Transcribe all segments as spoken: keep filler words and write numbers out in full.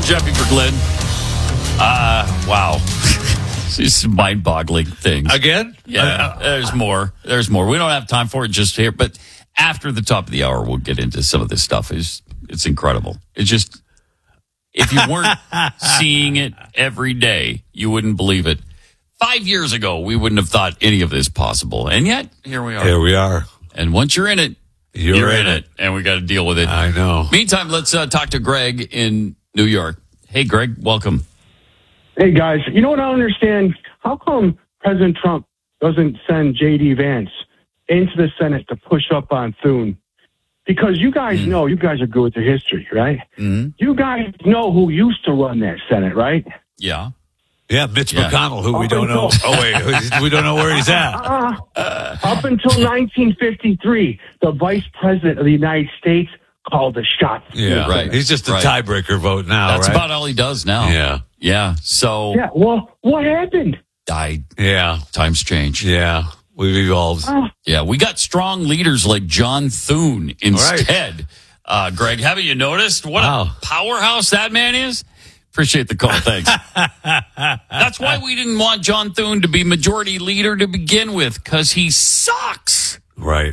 Jeffy for Glenn. Uh, wow. It's just mind-boggling things. Again? Yeah, uh, there's more. There's more. We don't have time for it just here, but after the top of the hour, we'll get into some of this stuff. It's, it's incredible. It's just, if you weren't seeing it every day, you wouldn't believe it. Five years ago, we wouldn't have thought any of this possible. And yet, here we are. Here we are. And once you're in it, You're, you're in, in it. it. And we got to deal with it. I know. Meantime, let's uh, talk to Greg in New York. Hey, Greg, welcome. Hey, guys, you know what I don't understand? How come President Trump doesn't send J D. Vance into the Senate to push up on Thune? Because you guys mm. know, you guys are good with the history, right? Mm-hmm. You guys know who used to run that Senate, right? Yeah. Yeah, Mitch Yeah. McConnell, who we Up don't know. until- Oh, wait, we don't know where he's at. Uh, up until nineteen fifty-three, the Vice President of the United States called the shots. Yeah, Right. He's just a Right. tiebreaker vote now, That's right? about all he does now. Yeah. Yeah. So, Yeah, well, what happened? I, Yeah. times change. Yeah. We've evolved. Uh, Yeah, we got strong leaders like John Thune instead. Uh, Greg, haven't you noticed what Wow. a powerhouse that man is? Appreciate the call. Thanks. That's why we didn't want John Thune to be majority leader to begin with, because he sucks. Right.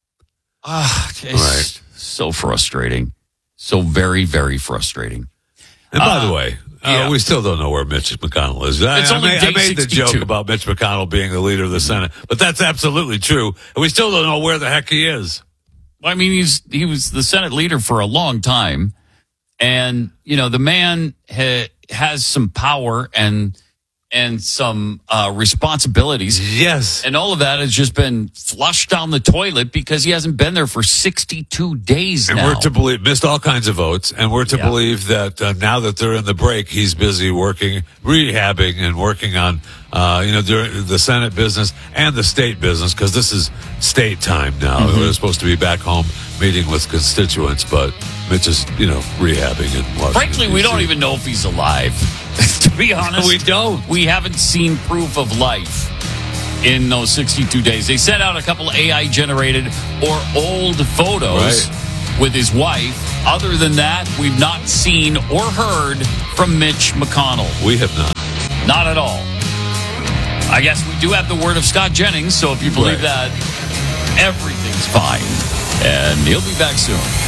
Ah, it's Right. so frustrating. So very, very frustrating. And by Uh, the way, uh, yeah. we still don't know where Mitch McConnell is. I, It's I only made, day I made the sixty-two. joke about Mitch McConnell being the leader of the Senate, but that's absolutely true. And we still don't know where the heck he is. I mean, he's he was the Senate leader for a long time, and you know the man ha, has some power and and some uh, responsibilities, Yes. and all of that has just been flushed down the toilet because he hasn't been there for sixty-two days And now. we're to believe, missed all kinds of votes, and we're to Yeah. believe that uh, now that they're in the break, he's busy working, rehabbing, and working on, uh, you know, during the Senate business and the state business, because this is state time now. Mm-hmm. We're supposed to be back home meeting with constituents, but Mitch is, you know, rehabbing in Washington. Frankly, we D C. don't even know if he's alive. To be honest, We don't. We haven't seen proof of life in those sixty-two days. They sent out a couple of A I generated or old photos Right. with his wife. Other than that, we've not seen or heard from Mitch McConnell. We have not. Not at all. I guess we do have the word of Scott Jennings, so if you believe Right. that, everything's fine. And he'll be back soon.